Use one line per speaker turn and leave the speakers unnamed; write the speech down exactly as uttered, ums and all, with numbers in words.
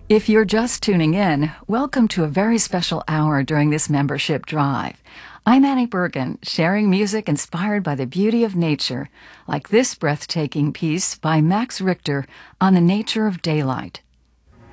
If you're just tuning in, welcome to a very special hour during this membership drive. I'm Annie Bergen, sharing music inspired by the beauty of nature, like this breathtaking piece by Max Richter on the nature of daylight.